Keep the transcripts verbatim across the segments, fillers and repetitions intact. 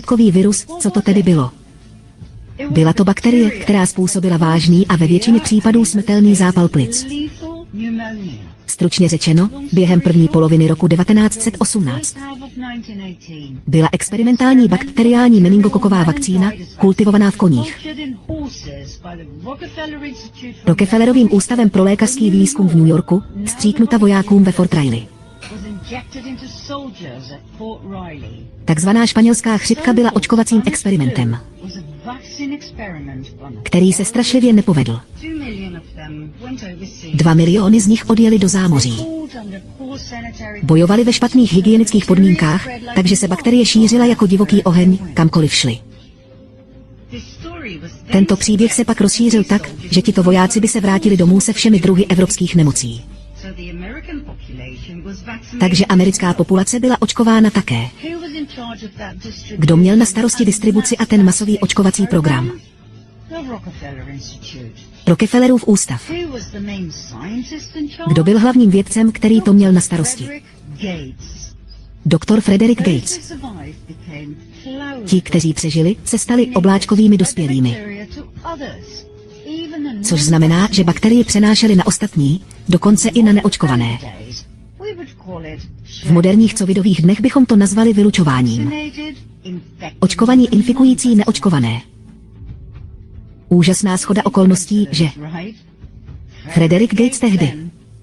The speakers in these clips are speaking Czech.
Kový virus, co to tedy bylo? Byla to bakterie, která způsobila vážný a ve většině případů smrtelný zápal plic. Stručně řečeno, během první poloviny roku devatenáct set osmnáct byla experimentální bakteriální meningokoková vakcína, kultivovaná v koních. Rockefellerovým ústavem pro lékařský výzkum v New Yorku, stříknuta vojákům ve Fort Riley. Takzvaná španělská chřipka byla očkovacím experimentem, který se strašlivě nepovedl. Dva miliony z nich odjeli do zámoří. Bojovali ve špatných hygienických podmínkách, takže se bakterie šířila jako divoký oheň, kamkoliv šli. Tento příběh se pak rozšířil tak, že tito vojáci by se vrátili domů se všemi druhy evropských nemocí. Takže americká populace byla očkována také. Kdo měl na starosti distribuci a ten masový očkovací program? Rockefellerův ústav. Kdo byl hlavním vědcem, který to měl na starosti? Doktor Frederick Gates. Ti, kteří přežili, se stali obláčkovými dospělými. Což znamená, že bakterie přenášely na ostatní, dokonce i na neočkované. V moderních covidových dnech bychom to nazvali vylučováním. Očkovaní infikující neočkované. Úžasná shoda okolností, že Frederick Gates tehdy,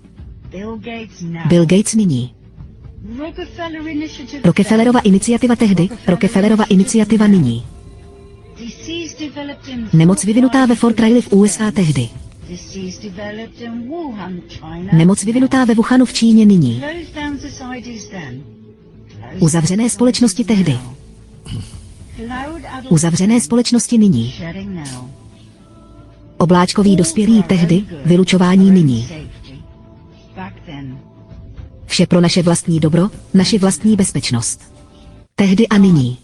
Bill Gates nyní. Rockefellerova iniciativa tehdy, Rockefellerova iniciativa nyní. Nemoc vyvinutá ve Fort Riley v U S A tehdy. Nemoc vyvinutá ve Wuhanu v Číně nyní. Uzavřené společnosti tehdy. Uzavřené společnosti nyní. Obláčkový dospělí tehdy, vylučování nyní. Vše pro naše vlastní dobro, naši vlastní bezpečnost. Tehdy a nyní.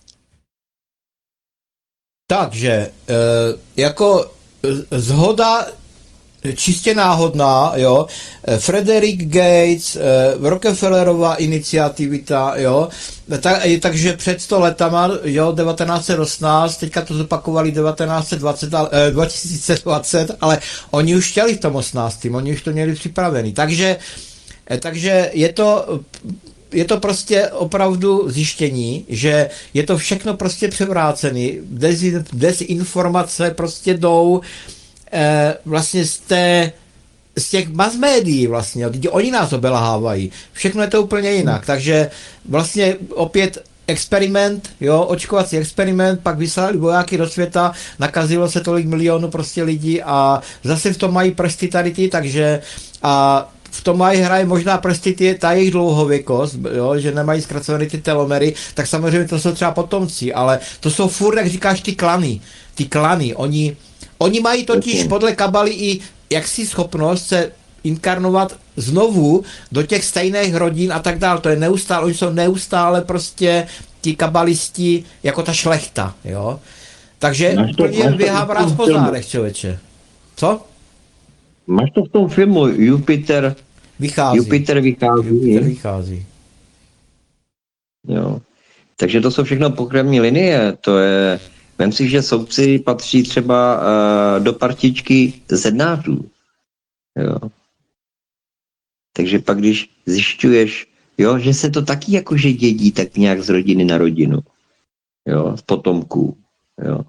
Takže, e, jako zhoda čistě náhodná, jo, Frederick Gates, e, Rockefellerova iniciativita, jo, tak, takže před sto letama, jo, devatenáct set osmnáct, teďka to zopakovali devatenáct set dvacet, e, dva tisíce dvacet, ale oni už chtěli v tom osmnáctém oni už to měli připravený, takže, e, takže je to... Je to prostě opravdu zjištění, že je to všechno prostě převrácený, Dezi, dezinformace prostě jdou eh, vlastně z, té, z těch mass médií vlastně, oni nás obelhávají, všechno je to úplně jinak, takže vlastně opět experiment, jo, očkovací experiment, pak vyslali vojáky do světa, nakazilo se tolik milionů prostě lidí a zase v tom mají prsty tady ty, takže a v tom mají hraje možná prsty ty, ta jejich dlouhověkost, jo, že nemají zkracované ty telomery, tak samozřejmě to jsou třeba potomci, ale to jsou furt, jak říkáš, ty klany, ty klany, oni, oni mají totiž podle kabaly i jaksi schopnost se inkarnovat znovu do těch stejných rodin a tak dále, to je neustále, oni jsou neustále prostě ti kabalisti jako ta šlechta, jo, takže úplně běhá vrát po zádech, člověče. Co? Máš to v tom filmu Jupiter vychází. Jupiter vychází. Jupiter vychází. Jo. Takže to jsou všechno pokrevní linie. To je, vem si, že soudci patří třeba uh, do partičky zednářů. Jo. Takže pak, když zjišťuješ, jo, že se to taky jakože dědí tak nějak z rodiny na rodinu. Jo, z potomků. Jo.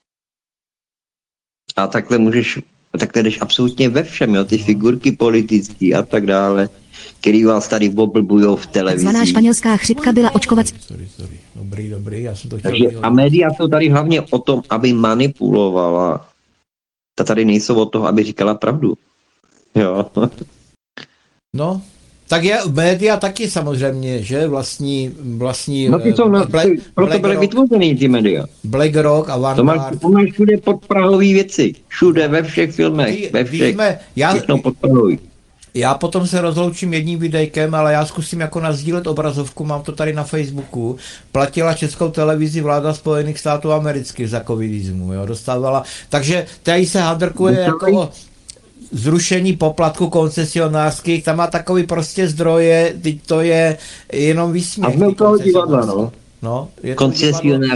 A takhle můžeš takhle jdeš absolutně ve všem, jo, ty figurky politické a tak dále, který vás tady oblbujou v televizi. Zvaná španělská chřipka byla očkovací. Sorry, sorry. Dobrý, dobrý, já jsem to chtěl. Takže a média jsou tady hlavně o tom, aby manipulovala. Ta tady nejsou o toho, aby říkala pravdu. Jo. No, tak je média taky samozřejmě, že vlastní, vlastní... No ty jsou, no, Black, proto Black byly Rock, vytvořený ty média. BlackRock a Vanguard. To máš všude podprahové věci. Všude, ve všech filmech, ve všech. Jsme, já, všechno podprahový. Já potom se rozloučím jedním videjkem, ale já zkusím jako nazdílet obrazovku, mám to tady na Facebooku. Platila Českou televizi vláda Spojených států amerických za covidismu, jo, dostávala. Takže tady se handrkuje jako o zrušení poplatku koncesionářských, tam má takový prostě zdroje, teď to je jenom výsměch. A jsme u toho divadla, no. No, je koncesionář